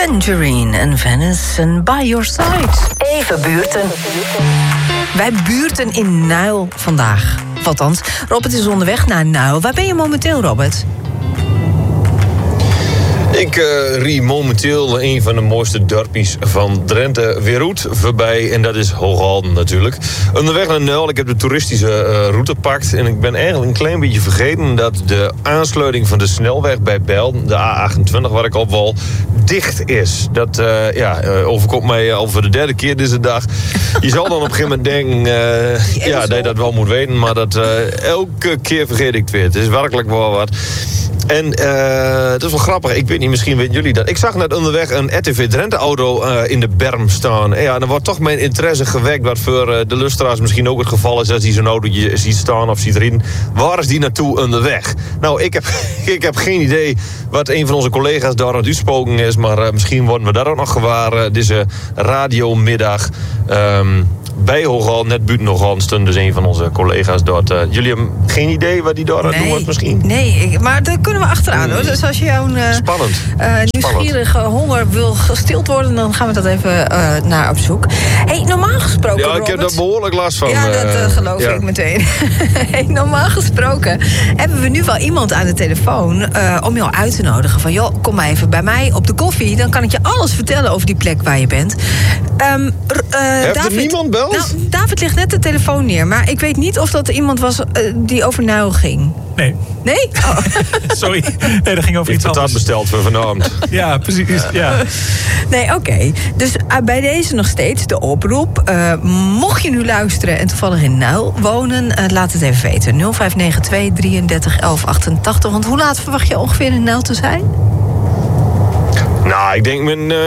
Tangerine en Venice en By Your Side. Even buurten. Wij buurten in Nuil vandaag. Althans, Robert is onderweg naar Nuil. Waar ben je momenteel, Robert? Ik rie momenteel een van de mooiste dorpjes van Drenthe Weerhout voorbij. En dat is Hoogalden natuurlijk. Onderweg naar Nuil. Ik heb de toeristische route gepakt. En ik ben eigenlijk een klein beetje vergeten dat de aansluiting van de snelweg bij Bijl, de A28 waar ik op wal, dicht is. Dat overkomt mij al voor de derde keer deze dag. Je zal dan op een gegeven moment denken dat je dat wel moet weten. Maar dat elke keer vergeet ik het weer. Het is werkelijk wel wat. En het is wel grappig, ik weet niet, misschien weten jullie dat. Ik zag net onderweg een RTV Drenthe-auto in de berm staan. En ja, dan wordt toch mijn interesse gewekt, wat voor de luisteraars misschien ook het geval is, als die zo'n auto ziet staan of ziet rijden. Waar is die naartoe onderweg? Nou, ik heb geen idee wat een van onze collega's daar aan het uitspoken is, maar misschien worden we daar ook nog gewaar deze radiomiddag. Bij Hoogalden, net buiten Hoogalden, stond dus een van onze collega's dort. Jullie hebben geen idee wat die daar aan doen wordt misschien? Nee, maar daar kunnen we achteraan hoor. Dus als je jouw nieuwsgierige honger wil gestild worden, dan gaan we dat even naar op zoek. Hey, normaal gesproken, ja, Robert, ik heb daar behoorlijk last van. Ja, dat geloof ik meteen. Hey, normaal gesproken hebben we nu wel iemand aan de telefoon om jou uit te nodigen. Van joh, kom maar even bij mij op de koffie. Dan kan ik je alles vertellen over die plek waar je bent. Heeft David, er niemand belt? Nou, David legt net de telefoon neer. Maar ik weet niet of dat er iemand was die over Nuil ging. Nee. Nee? Oh. Sorry. Nee, dat ging over iets anders. Besteld voor vanavond. Ja, precies. Ja. Nee, oké. Dus bij deze nog steeds de oproep. Mocht je nu luisteren en toevallig in Nuil wonen, laat het even weten. 0592 33 11 88. Want hoe laat verwacht je ongeveer in Nuil te zijn? Nou, ik denk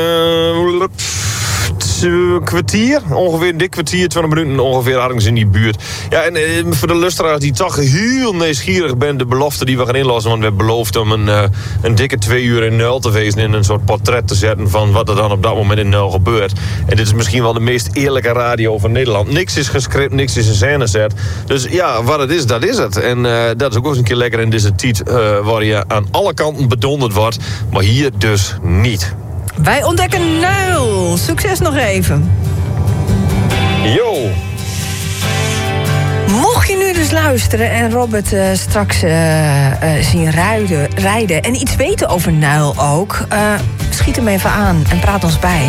kwartier, ongeveer een dik kwartier, 20 minuten ongeveer ergens in die buurt. Ja, en voor de luisteraars die toch heel nieuwsgierig zijn, de belofte die we gaan inlossen, want we hebben beloofd om een dikke 2 uur in Nuil te wezen en een soort portret te zetten van wat er dan op dat moment in Nuil gebeurt. En dit is misschien wel de meest eerlijke radio van Nederland. Niks is gescript, niks is in scène zet. Dus ja, wat het is, dat is het. En dat is ook eens een keer lekker in deze tijd waar je aan alle kanten bedonderd wordt, maar hier dus niet. Wij ontdekken Nuil. Succes nog even. Yo! Mocht je nu dus luisteren en Robert straks zien rijden en iets weten over Nuil ook, schiet hem even aan en praat ons bij.